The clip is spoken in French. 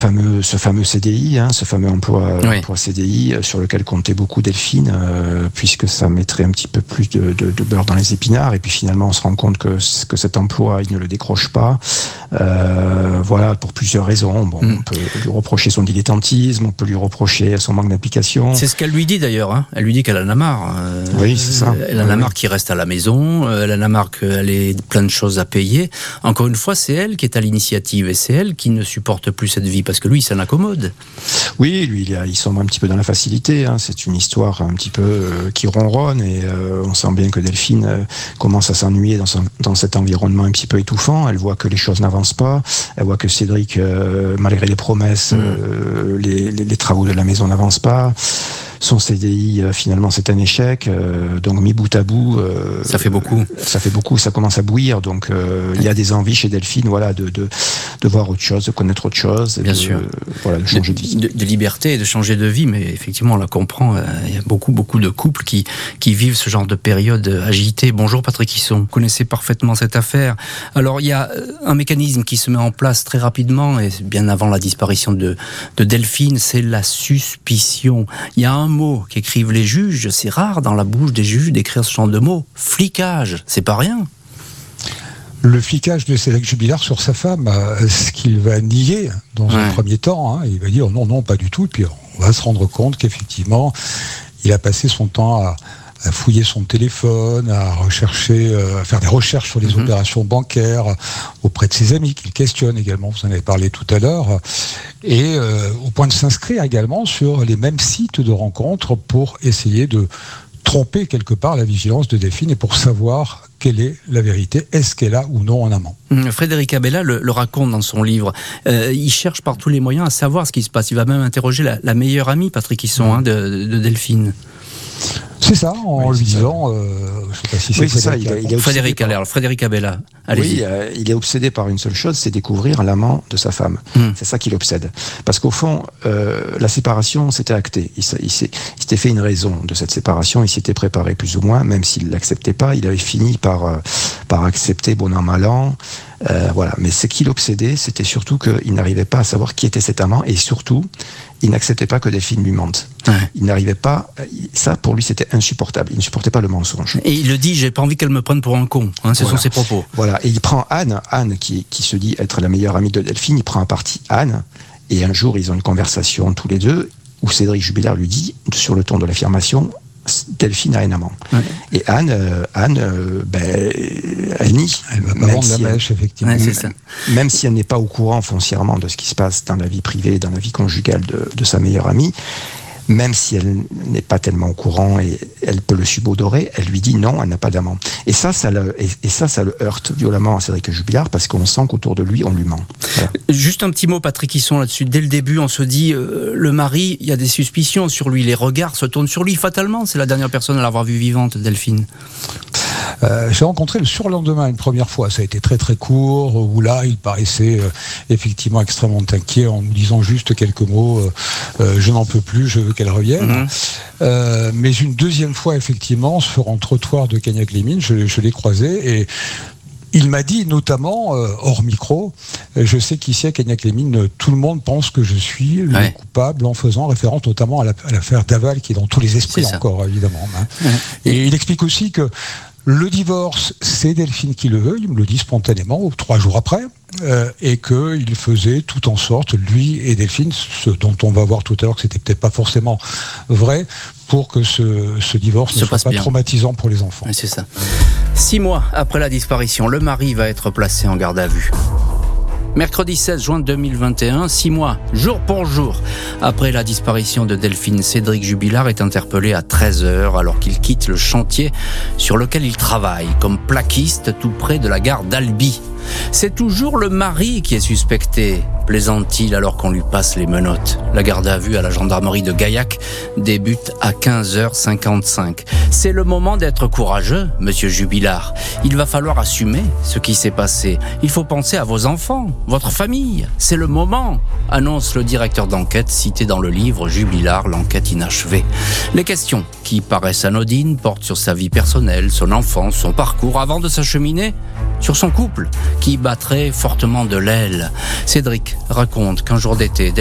ce fameux CDI, ce fameux emploi CDI sur lequel comptait beaucoup Delphine, puisque ça mettrait un petit peu plus de beurre dans les épinards. Et puis finalement, on se rend compte que cet emploi, il ne le décroche pas. Voilà, pour plusieurs raisons. Bon, on peut lui reprocher son dilettantisme, on peut lui reprocher son manque d'implication. C'est ce qu'elle lui dit d'ailleurs. Elle lui dit qu'elle en a marre. Oui, c'est ça. Elle en a marre qu'il reste à la maison. Elle en a marre qu'elle ait plein de choses à payer. Encore une fois, c'est elle qui est à l'initiative et c'est elle qui ne supporte plus cette vie. Parce que lui, il s'en accommode. Oui, lui, il sombre un petit peu dans la facilité. C'est une histoire un petit peu qui ronronne et on sent bien que Delphine commence à s'ennuyer dans cet environnement un petit peu étouffant. Elle voit que les choses n'avancent pas. Elle voit que Cédric, malgré les promesses, les travaux de la maison n'avancent pas. Son CDI, finalement, c'est un échec. Donc, mis bout à bout... ça fait beaucoup. Ça fait beaucoup, ça commence à bouillir. Donc, il y a des envies chez Delphine, voilà, de voir autre chose, de connaître autre chose. Bien sûr. Voilà, de changer de vie. De liberté et de changer de vie, mais effectivement, on la comprend. Il y a beaucoup de couples qui vivent ce genre de période agitée. Bonjour Patrick Hisson, vous connaissez parfaitement cette affaire. Alors, il y a un mécanisme qui se met en place très rapidement, et bien avant la disparition de Delphine, c'est la suspicion. Il y a un mot qu'écrivent les juges, c'est rare dans la bouche des juges d'écrire ce genre de mots. Flicage, c'est pas rien. Le flicage de Cédric Jubilard sur sa femme, ce qu'il va nier dans un premier temps, il va dire non, pas du tout, et puis on va se rendre compte qu'effectivement, il a passé son temps à fouiller son téléphone, à rechercher, à faire des recherches sur les opérations bancaires auprès de ses amis qu'il questionne également, vous en avez parlé tout à l'heure, et au point de s'inscrire également sur les mêmes sites de rencontres pour essayer de tromper quelque part la vigilance de Delphine et pour savoir quelle est la vérité, est-ce qu'elle a ou non un amant. Frédéric Abella le raconte dans son livre. Il cherche par tous les moyens à savoir ce qui se passe. Il va même interroger la meilleure amie, Patrick Hisson, de Delphine. C'est ça, en lui disant, je ne sais pas si c'est ça. Frédéric Abella, allez-y. Oui, il est obsédé par une seule chose, c'est découvrir l'amant de sa femme. C'est ça qui l'obsède. Parce qu'au fond, la séparation, c'était acté. Il s'était fait une raison de cette séparation, il s'était préparé plus ou moins, même s'il ne l'acceptait pas, il avait fini par accepter bon an, mal an. Voilà. Mais ce qui l'obsédait, c'était surtout qu'il n'arrivait pas à savoir qui était cet amant, et surtout, il n'acceptait pas que Delphine lui mente. Il n'arrivait pas... Ça, pour lui, c'était insupportable. Il ne supportait pas le mensonge. Et il le dit, j'ai pas envie qu'elle me prenne pour un con. Ce sont ses propos. Voilà. Et il prend Anne qui se dit être la meilleure amie de Delphine, il prend à partie Anne, et un jour, ils ont une conversation tous les deux, où Cédric Jubilard lui dit, sur le ton de l'affirmation, Delphine a un amant. Et Anne, elle nie. Elle va pas vendre la mèche, effectivement. C'est ça. Même si elle n'est pas au courant foncièrement de ce qui se passe dans la vie privée, dans la vie conjugale de sa meilleure amie, même si elle n'est pas tellement au courant et elle peut le subodorer, elle lui dit non, elle n'a pas d'amant. Et ça le heurte violemment à Cédric Jubilard parce qu'on sent qu'autour de lui, on lui ment. Voilà. Juste un petit mot, Patrick Hisson, là-dessus. Dès le début, on se dit, le mari, il y a des suspicions sur lui, les regards se tournent sur lui fatalement. C'est la dernière personne à l'avoir vue vivante, Delphine. J'ai rencontré le surlendemain une première fois, ça a été très très court, où là il paraissait effectivement extrêmement inquiet en nous disant juste quelques mots, je n'en peux plus, je veux qu'elle revienne. Mais une deuxième fois effectivement sur un trottoir de Cagnac-les-Mines, je l'ai croisé et il m'a dit notamment, hors micro, je sais qu'ici à Cagnac-les-Mines, tout le monde pense que je suis le coupable, en faisant référence notamment à l'affaire Daval qui est dans tous les esprits encore évidemment. Et il explique aussi que le divorce, c'est Delphine qui le veut, il me le dit spontanément, 3 jours après, et qu'il faisait tout en sorte, lui et Delphine, ce dont on va voir tout à l'heure que c'était peut-être pas forcément vrai, pour que ce divorce ne soit pas traumatisant pour les enfants. C'est ça. 6 mois après la disparition, le mari va être placé en garde à vue. Mercredi 16 juin 2021, 6 mois, jour pour jour, après la disparition de Delphine, Cédric Jubilard est interpellé à 13h alors qu'il quitte le chantier sur lequel il travaille comme plaquiste tout près de la gare d'Albi. C'est toujours le mari qui est suspecté, plaisante-t-il alors qu'on lui passe les menottes. La garde à vue à la gendarmerie de Gaillac débute à 15h55. C'est le moment d'être courageux, monsieur Jubilard. Il va falloir assumer ce qui s'est passé. Il faut penser à vos enfants, votre famille. C'est le moment, annonce le directeur d'enquête cité dans le livre Jubilard, l'enquête inachevée. Les questions qui paraissent anodines portent sur sa vie personnelle, son enfance, son parcours, avant de s'acheminer sur son couple. qui battrait fortement de l'aile. Cédric raconte qu'un jour d'été,